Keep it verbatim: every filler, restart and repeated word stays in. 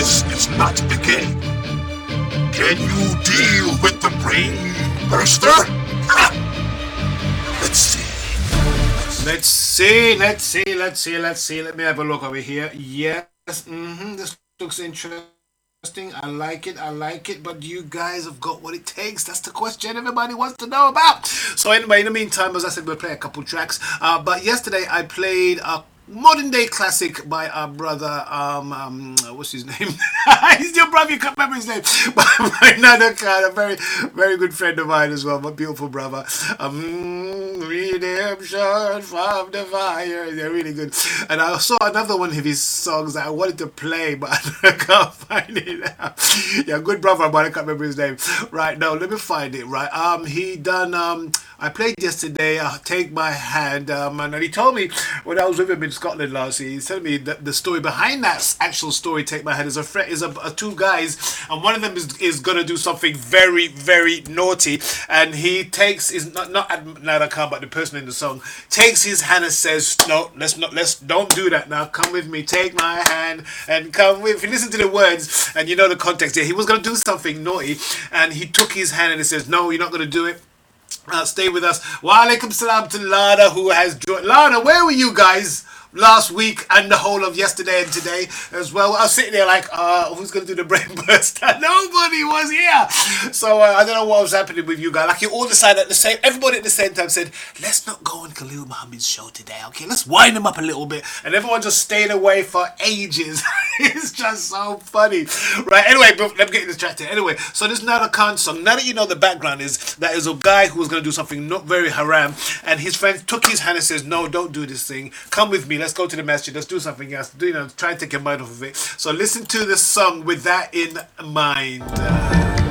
This is not a game. Can you deal with the brain burster? Let's see. Let's see, let's see, let's see, let's see. Let me have a look over here. Yes, mm-hmm, this looks interesting. I like it, I like it, but you guys have got what it takes. That's the question everybody wants to know about. So anyway, in the meantime, as I said, we'll play a couple tracks. Uh, but yesterday I played a modern day classic by our brother, um, um what's his name? He's your brother, you can't remember his name. But by another kind, a very, very good friend of mine as well, my beautiful brother. Um, Redemption from the Fire. They're really good. And I saw another one of his songs that I wanted to play, but I can't find it. Yeah, good brother, but I can't remember his name. Right now, let me find it. Right, um, he done um. I played yesterday, uh, Take My Hand, um, and he told me when I was with him in Scotland last year, he told me that the story behind that actual story, Take My Hand, is a friend, is a, a two guys, and one of them is, is going to do something very, very naughty, and he takes, is not not Nada Khan, but the person in the song, takes his hand and says, no, let's not, let's, don't do that now, come with me, take my hand, and come with, if you listen to the words, and you know the context here, he was going to do something naughty, and he took his hand and he says, no, you're not going to do it. Uh, stay with us. Wa alaikum salam to Lana, who has joined. Lana, where were you guys last week and the whole of yesterday and today as well? I was sitting there like, uh, who's going to do the brain burst? Nobody was here. So uh, I don't know what was happening with you guys. Like you all decided at the same, everybody at the same time said, let's not go on Khalil Muhammad's show today, okay? Let's wind him up a little bit. And everyone just stayed away for ages. It's just so funny. Right, anyway, but let me get distracted. Anyway, so this Nada Khan song, now that you know the background is, that is a guy who was going to do something not very haram, and his friend took his hand and says, no, don't do this thing. Come with me. Let's go to the masjid. Let's do something else. Do, you know, try and take your mind off of it. So listen to this song with that in mind.